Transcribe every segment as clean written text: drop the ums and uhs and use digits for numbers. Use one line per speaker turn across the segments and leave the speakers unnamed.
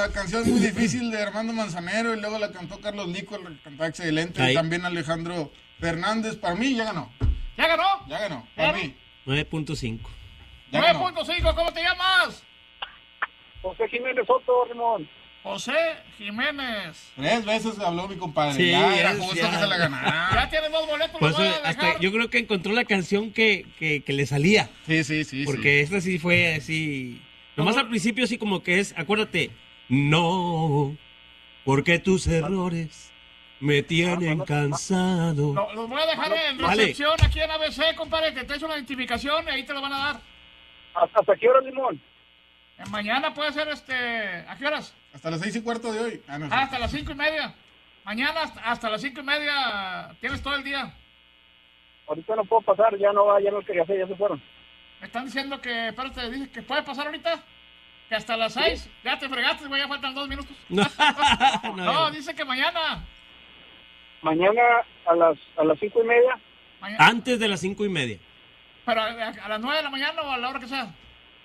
la canción muy difícil de Armando Manzanero y luego la cantó Carlos Lico, la cantaba excelente.
Ahí.
Y también Alejandro Fernández. Para mí ya ganó.
¿Ya ganó?
Ya ganó. Para mí.
9.5.
Ya ganó.
9.5, ¿cómo te llamas?
José Jiménez Soto, Ramón.
José Jiménez.
3 veces habló mi compadre.
Sí,
ya era
es,
justo
ya.
que se la ganara.
Ya tiene 2 boletos,
Por
los
eso
voy a dejar.
hasta yo creo que encontró la canción que le salía.
Sí.
Porque esta sí fue así. Nomás al principio sí como que es, acuérdate, no, porque tus errores me tienen cansado.
Los voy a dejar en
Vale.
recepción aquí en ABC, compadre, que te echo una identificación y ahí te lo van a dar.
¿Hasta qué hora, Limón?
Mañana puede ser ¿a qué horas?
Hasta las 6:15 de hoy. No, sí.
Hasta las 5:30. Mañana hasta las 5:30 tienes todo el día.
Ahorita no puedo pasar, ya no quería hacer, ya se fueron.
Me están diciendo que, espérate, dice que puede pasar ahorita. Que hasta las 6, ya te fregaste, güey, ya faltan 2 minutos. No, dice que mañana.
Mañana a las 5:30.
Antes de las 5:30.
Pero a las 9 de la mañana o a la hora que sea.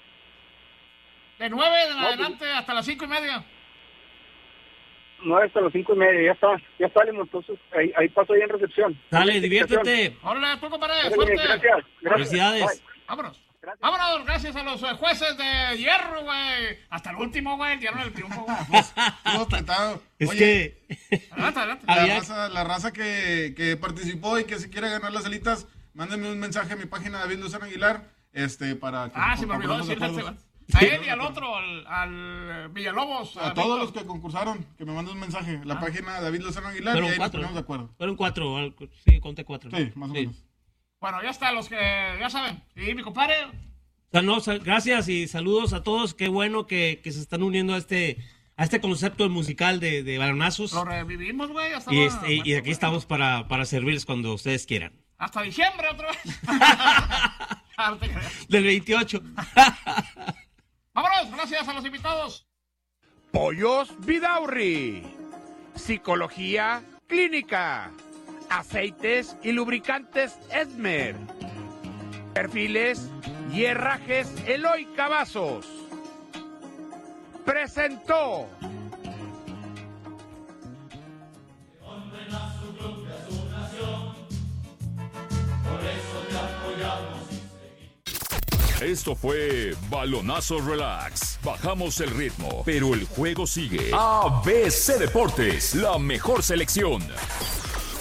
De 9 en adelante hasta las 5:30.
No, hasta las 5:30, ya está, Limón, entonces ahí paso ahí en recepción.
Dale, diviértete.
Hola, tú, compadre,
Gracias,
suerte.
gracias.
Felicidades.
Bye.
Vámonos.
Gracias.
Vámonos, gracias a los jueces de hierro, güey. Hasta el último, güey, el hierro del triunfo, güey.
Estuvo apretado.
Es
Oye,
que
Adelante.
la raza que participó y que si quiere ganar las alitas, mándenme un mensaje a mi página David Lozano Aguilar, para que
Se me olvidó
ponernos de
decirle
acuerdo.
a él y al otro, al Villalobos.
A todos los que concursaron, que me manden un mensaje. La página David Lozano Aguilar
fueron
y ahí nos
4.
ponemos de acuerdo.
Fueron 4, sí, conté 4.
Sí, más o menos.
Bueno, ya está, los que ya saben. Y mi compadre.
Gracias y saludos a todos. Qué bueno que se están uniendo a este concepto musical de balonazos.
Lo revivimos, güey.
Y aquí estamos para servirles cuando ustedes quieran.
Hasta diciembre otra vez. No te creas.
Del 28.
Vámonos, gracias a los invitados.
Pollos Vidaurri. Psicología clínica. Aceites y lubricantes Esmer. Perfiles y herrajes Eloy Cavazos. Presentó.
Esto fue Balonazo Relax. Bajamos el ritmo, pero el juego sigue. ABC Deportes, la mejor selección.